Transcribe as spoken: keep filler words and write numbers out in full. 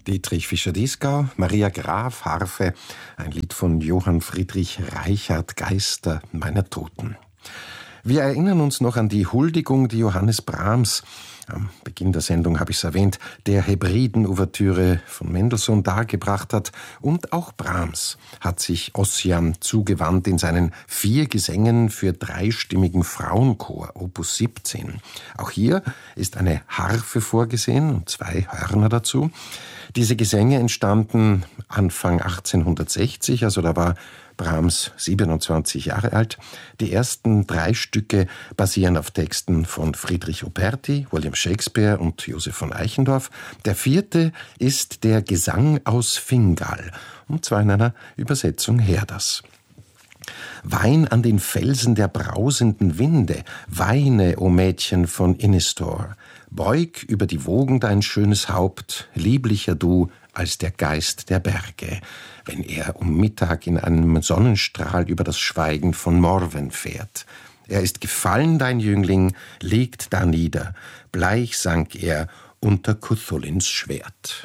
Dietrich Fischer-Dieskau, Maria Graf, Harfe, ein Lied von Johann Friedrich Reichard, Geister meiner Toten. Wir erinnern uns noch an die Huldigung, die Johannes Brahms, am Beginn der Sendung habe ich es erwähnt, der Hebriden-Ouvertüre von Mendelssohn dargebracht hat. Und auch Brahms hat sich Ossian zugewandt in seinen vier Gesängen für dreistimmigen Frauenchor, Opus siebzehn. Auch hier ist eine Harfe vorgesehen und zwei Hörner dazu. Diese Gesänge entstanden Anfang achtzehnhundertsechzig, also da war Brahms siebenundzwanzig Jahre alt. Die ersten drei Stücke basieren auf Texten von Friedrich Oberti, William Shakespeare und Joseph von Eichendorff. Der vierte ist der Gesang aus Fingal, und zwar in einer Übersetzung Herders. Wein an den Felsen der brausenden Winde, weine, o Mädchen von Innistor. Beug über die Wogen dein schönes Haupt, lieblicher du als der Geist der Berge, wenn er um Mittag in einem Sonnenstrahl über das Schweigen von Morven fährt. Er ist gefallen, dein Jüngling, liegt da nieder, bleich sank er unter Cuthulins Schwert.